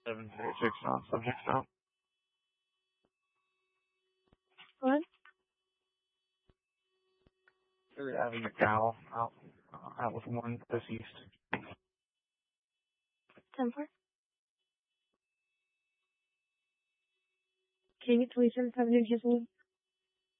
736 non-subject stop. What? They're having a cow out with one deceased. 10-4. Can you get 27 Avenue Hazelwood?